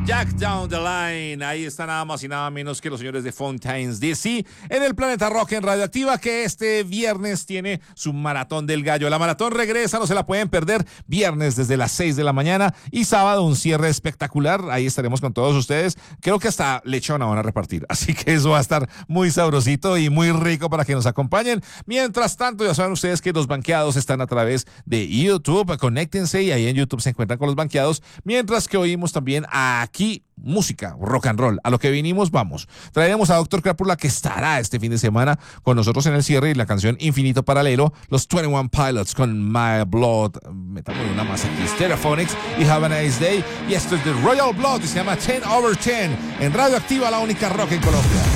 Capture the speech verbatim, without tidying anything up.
Jack Down the Line. Ahí está nada más y nada menos que los señores de Fontaines D C en el Planeta Rock en Radioactiva, que este viernes tiene su Maratón del Gallo. La maratón regresa, no se la pueden perder. Viernes desde las seis de la mañana y sábado un cierre espectacular. Ahí estaremos con todos ustedes. Creo que hasta lechona van a repartir. Así que eso va a estar muy sabrosito y muy rico para que nos acompañen. Mientras tanto, ya saben ustedes que los banqueados están a través de YouTube. Conéctense y ahí en YouTube se encuentran con los banqueados. Mientras que oímos también a Aquí música, rock and roll. A lo que vinimos, vamos. Traeremos a Doctor Crápula, que estará este fin de semana con nosotros en el cierre, y la canción Infinito Paralelo, los veintiuno Pilots con My Blood. Metamos una más aquí, Stereophonics y Have a Nice Day. Y esto es de Royal Blood y se llama ten over ten en Radioactiva, la única rock en Colombia.